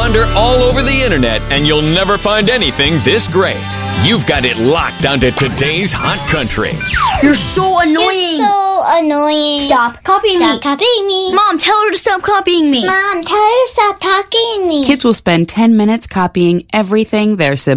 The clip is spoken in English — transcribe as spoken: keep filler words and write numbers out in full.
wander all over the internet and you'll never find anything this great. You've got it locked onto today's hot country. You're so annoying. You're so annoying. Stop copying Stop me. copying me. Mom, tell her to stop copying me. Mom, tell her to stop talking to me. Kids will spend ten minutes copying everything their siblings